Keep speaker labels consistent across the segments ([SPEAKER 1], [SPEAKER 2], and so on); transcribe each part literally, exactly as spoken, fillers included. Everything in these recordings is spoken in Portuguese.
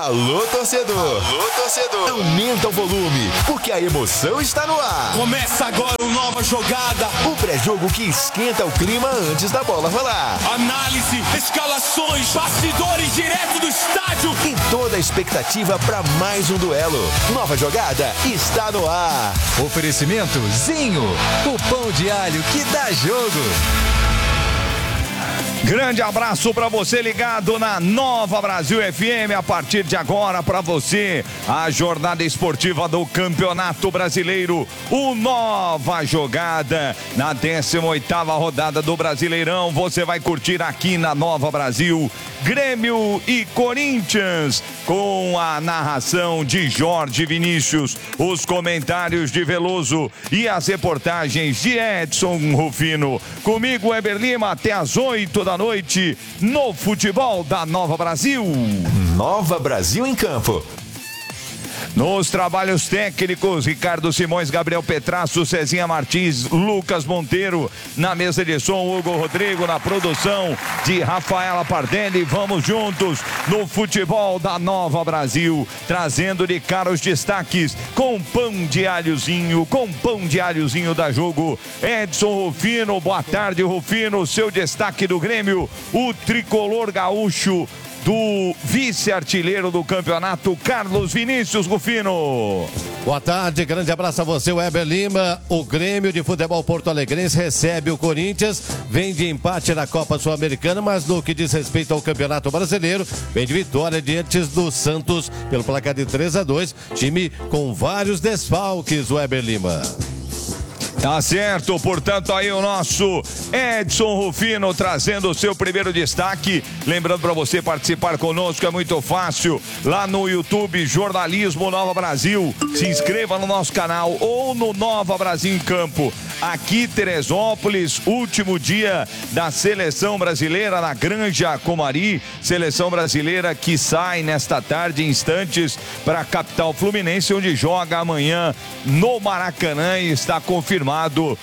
[SPEAKER 1] Alô, torcedor! Alô, torcedor! Aumenta o volume, porque a emoção está no ar.
[SPEAKER 2] Começa agora uma nova jogada.
[SPEAKER 1] O pré-jogo que esquenta o clima antes da bola rolar.
[SPEAKER 2] Análise, escalações, bastidores direto do estádio.
[SPEAKER 1] E toda a expectativa para mais um duelo. Nova jogada está no ar.
[SPEAKER 3] Oferecimento Zinho, o pão de alho que dá jogo.
[SPEAKER 4] Grande abraço para você ligado na Nova Brasil F M. A partir de agora, para você, a jornada esportiva do Campeonato Brasileiro. O Nova Jogada na décima oitava rodada do Brasileirão. Você vai curtir aqui na Nova Brasil Grêmio e Corinthians, com a narração de Jorge Vinícius, os comentários de Veloso e as reportagens de Edson Rufino. Comigo, Weber Lima, até às oito da noite, no futebol da Nova Brasil.
[SPEAKER 1] Nova Brasil em campo.
[SPEAKER 4] Nos trabalhos técnicos, Ricardo Simões, Gabriel Petrasso, Cezinha Martins, Lucas Monteiro. Na mesa de som, Hugo Rodrigo. Na produção de Rafaela Pardelli. Vamos juntos no futebol da Nova Brasil, trazendo de cara os destaques com pão de alhozinho, com pão de alhozinho da Jogo. Edson Rufino, boa tarde, Rufino. Seu destaque do Grêmio, o tricolor gaúcho do vice-artilheiro do campeonato, Carlos Vinícius Rufino.
[SPEAKER 5] Boa tarde, grande abraço a você, Weber Lima. O Grêmio de Futebol Porto Alegrense recebe o Corinthians, vem de empate na Copa Sul-Americana, mas no que diz respeito ao Campeonato Brasileiro, vem de vitória diante do Santos pelo placar de três a dois, time com vários desfalques, Weber Lima.
[SPEAKER 4] Tá certo, portanto aí o nosso Edson Rufino trazendo o seu primeiro destaque. Lembrando para você participar conosco, é muito fácil, lá no YouTube Jornalismo Nova Brasil. Se inscreva no nosso canal ou no Nova Brasil em Campo. Aqui Teresópolis, último dia da seleção brasileira na Granja Comari. Seleção brasileira que sai nesta tarde, em instantes, para a capital fluminense, onde joga amanhã no Maracanã, e está confirmado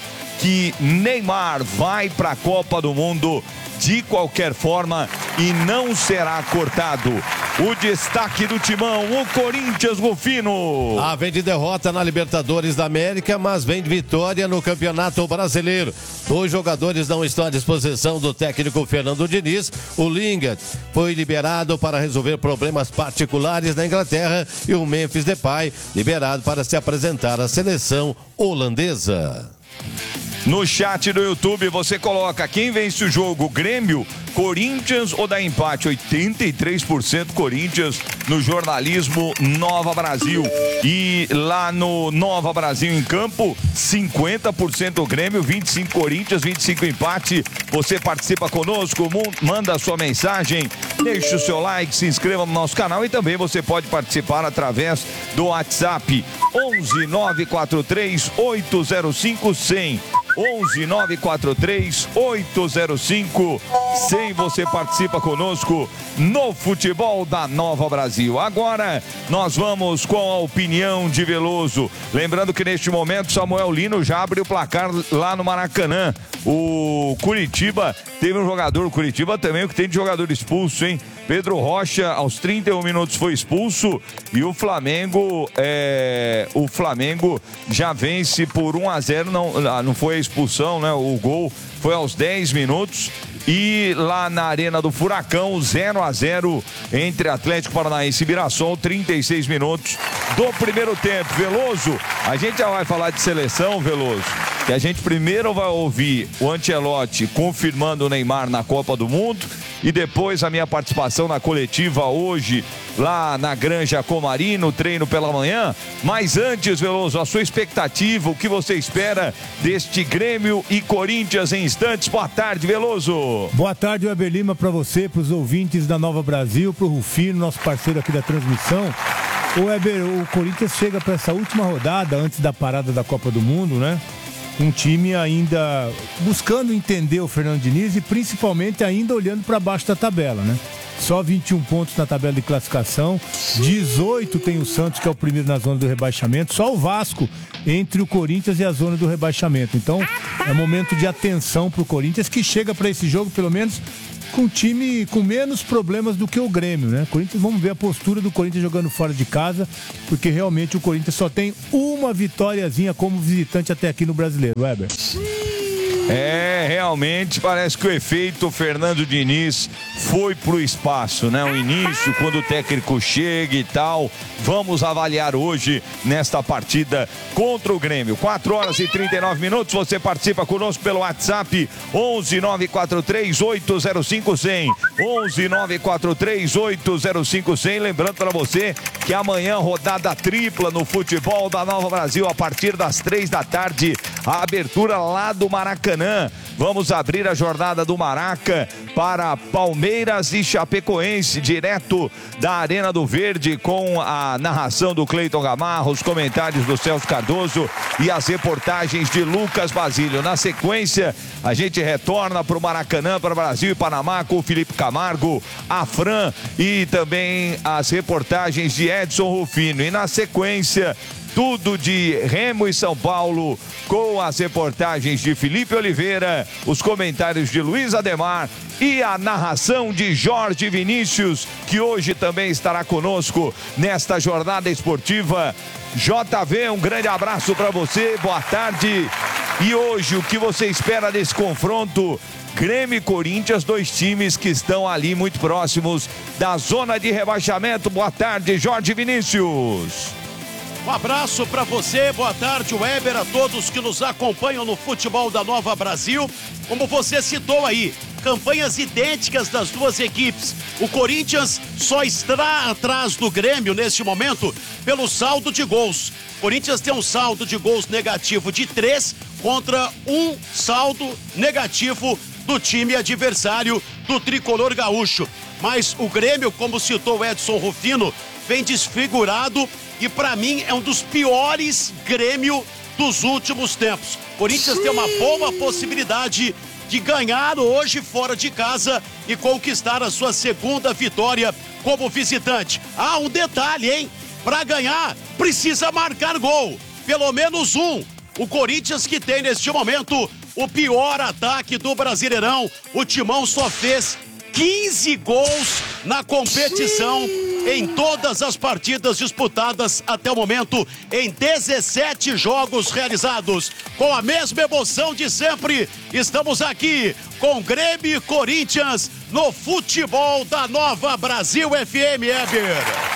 [SPEAKER 4] que Neymar vai para a Copa do Mundo de qualquer forma e não será cortado. O destaque do timão, o Corinthians, Rufino.
[SPEAKER 5] Ah, vem de derrota na Libertadores da América, mas vem de vitória no Campeonato Brasileiro. Dois jogadores não estão à disposição do técnico Fernando Diniz. O Lingard foi liberado para resolver problemas particulares na Inglaterra e o Memphis Depay liberado para se apresentar à seleção holandesa.
[SPEAKER 4] No chat do YouTube você coloca quem vence o jogo, Grêmio, Corinthians ou dá empate? oitenta e três por cento Corinthians no jornalismo Nova Brasil. E lá no Nova Brasil em Campo, cinquenta por cento Grêmio, vinte e cinco Corinthians, vinte e cinco empate. Você participa conosco, manda a sua mensagem, deixa o seu like, se inscreva no nosso canal e também você pode participar através do WhatsApp onze nove quatro três oito zero cinco cem. onze nove quatro três oito zero cinco cem. Você participa conosco no futebol da Nova Brasil. Agora nós vamos com a opinião de Veloso. Lembrando que neste momento Samuel Lino já abre o placar lá no Maracanã. O Curitiba teve um jogador, o Curitiba também, o que tem de jogador expulso, hein? Pedro Rocha, aos trinta e um minutos, foi expulso. E o Flamengo, é, o Flamengo já vence por um a zero. Não, não foi a expulsão, né? O gol foi aos dez minutos. E lá na Arena do Furacão, zero a zero entre Atlético Paranaense e Mirassol, trinta e seis minutos do primeiro tempo. Veloso, a gente já vai falar de seleção, Veloso, que a gente primeiro vai ouvir o Ancelotti confirmando o Neymar na Copa do Mundo e depois a minha participação na coletiva hoje lá na Granja Comari, no treino pela manhã. Mas antes, Veloso, a sua expectativa, o que você espera deste Grêmio e Corinthians em instantes? Boa tarde, Veloso.
[SPEAKER 6] Boa tarde, Weber Lima, para você, para os ouvintes da Nova Brasil, para o Rufino, nosso parceiro aqui da transmissão. O Weber, o Corinthians chega para essa última rodada antes da parada da Copa do Mundo, né? Um time ainda buscando entender o Fernando Diniz e principalmente ainda olhando para baixo da tabela, né? Só vinte e um pontos na tabela de classificação, dezoito tem o Santos, que é o primeiro na zona do rebaixamento, só o Vasco entre o Corinthians e a zona do rebaixamento. Então é momento de atenção para o Corinthians, que chega para esse jogo pelo menos com um time com menos problemas do que o Grêmio, né? Corinthians, vamos ver a postura do Corinthians jogando fora de casa, porque realmente o Corinthians só tem uma vitóriazinha como visitante até aqui no Brasileiro, Weber.
[SPEAKER 4] É, realmente parece que o efeito Fernando Diniz foi pro espaço, né? O início, quando o técnico chega e tal. Vamos avaliar hoje nesta partida contra o Grêmio. quatro horas e trinta e nove minutos. Você participa conosco pelo WhatsApp onze nove quatro três oito zero cinco zero zero. onze nove quatro três oito zero cinco zero zero. Lembrando para você que amanhã rodada tripla no futebol da Nova Brasil a partir das três da tarde. A abertura lá do Maracanã. Vamos abrir a jornada do Maraca para Palmeiras e Chapecoense, direto da Arena do Verde, com a narração do Cleiton Gamarra, os comentários do Celso Cardoso e as reportagens de Lucas Basílio. Na sequência, a gente retorna para o Maracanã, para Brasil e Panamá, com o Felipe Camargo, a Fran e também as reportagens de Edson Rufino. E na sequência, tudo de Remo e São Paulo, com as reportagens de Felipe Oliveira, os comentários de Luiz Ademar e a narração de Jorge Vinícius, que hoje também estará conosco nesta jornada esportiva. J V, um grande abraço para você, boa tarde. E hoje, o que você espera desse confronto? Grêmio e Corinthians, dois times que estão ali muito próximos da zona de rebaixamento. Boa tarde, Jorge Vinícius.
[SPEAKER 7] Um abraço para você, boa tarde, Weber, a todos que nos acompanham no futebol da Nova Brasil. Como você citou aí, campanhas idênticas das duas equipes. O Corinthians só está atrás do Grêmio neste momento pelo saldo de gols. O Corinthians tem um saldo de gols negativo de três contra um saldo negativo do time adversário do tricolor gaúcho. Mas o Grêmio, como citou o Edson Rufino, vem desfigurado e para mim é um dos piores Grêmio dos últimos tempos. Corinthians Sim. tem uma boa possibilidade de ganhar hoje fora de casa e conquistar a sua segunda vitória como visitante. Ah, um detalhe, hein? Para ganhar, precisa marcar gol. Pelo menos um. O Corinthians, que tem neste momento o pior ataque do Brasileirão. O Timão só fez quinze gols na competição em todas as partidas disputadas até o momento, em dezessete jogos realizados. Com a mesma emoção de sempre, estamos aqui com Grêmio e Corinthians no futebol da Nova Brasil F M, Eber.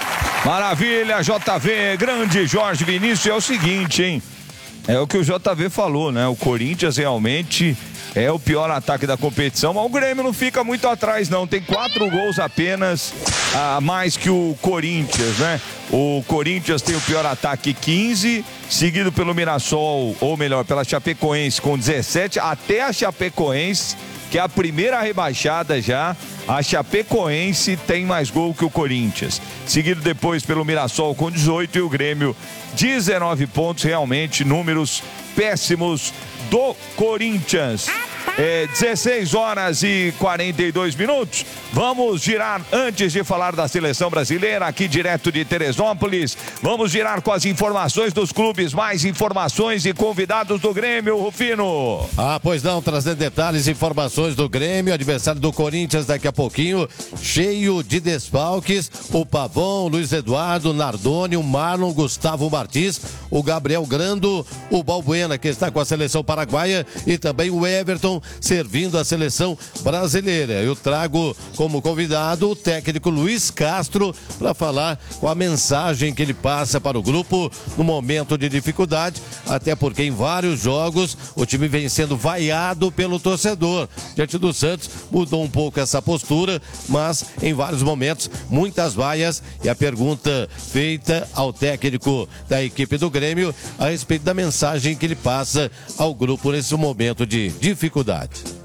[SPEAKER 4] Maravilha, J V, grande Jorge Vinícius. É o seguinte, hein? É o que o J V falou, né? O Corinthians realmente é o pior ataque da competição, mas o Grêmio não fica muito atrás, não. Tem quatro gols apenas a mais que o Corinthians, né? O Corinthians tem o pior ataque, quinze, seguido pelo Mirassol, ou melhor, pela Chapecoense com dezessete, até a Chapecoense, que é a primeira rebaixada já. A Chapecoense tem mais gol que o Corinthians. Seguido depois pelo Mirassol com dezoito e o Grêmio dezenove pontos. Realmente números péssimos do Corinthians. É, dezesseis horas e quarenta e dois minutos. Vamos girar, antes de falar da seleção brasileira, aqui direto de Teresópolis, vamos girar com as informações dos clubes, mais informações e convidados do Grêmio, Rufino.
[SPEAKER 5] Ah, pois não, trazendo detalhes e informações do Grêmio, adversário do Corinthians daqui a pouquinho, cheio de desfalques, o Pavão, Luiz Eduardo, Nardoni, o Marlon, Gustavo Martins, o Gabriel Grando, o Balbuena, que está com a seleção paraguaia, e também o Everton, servindo a seleção brasileira. Eu trago como convidado o técnico Luiz Castro para falar com a mensagem que ele passa para o grupo no momento de dificuldade, até porque em vários jogos o time vem sendo vaiado pelo torcedor. Diante do Santos mudou um pouco essa postura, mas em vários momentos muitas vaias, e a pergunta feita ao técnico da equipe do Grêmio a respeito da mensagem que ele passa ao grupo nesse momento de dificuldade.